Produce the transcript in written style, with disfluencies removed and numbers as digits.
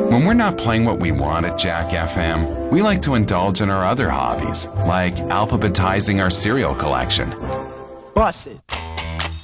When we're not playing what we want at Jack FM, we like to indulge in our other hobbies, like alphabetizing our cereal collection. Bust it.